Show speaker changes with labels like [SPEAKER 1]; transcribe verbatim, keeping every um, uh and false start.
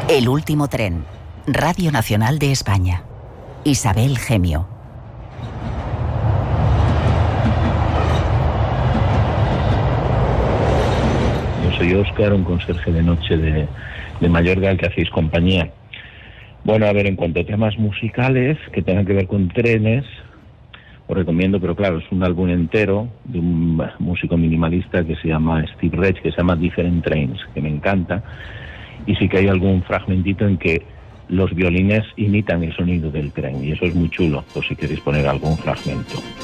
[SPEAKER 1] El último tren. Radio Nacional de España. Isabel Gemio.
[SPEAKER 2] Yo soy Óscar, un conserje de noche de, de Mallorca, al que hacéis compañía. Bueno, a ver, en cuanto a temas musicales que tengan que ver con trenes, os recomiendo, pero claro, es un álbum entero de un músico minimalista que se llama Steve Reich, que se llama Different Trains, que me encanta. Y sí que hay algún fragmentito en que los violines imitan el sonido del tren, y eso es muy chulo, por si queréis poner algún fragmento.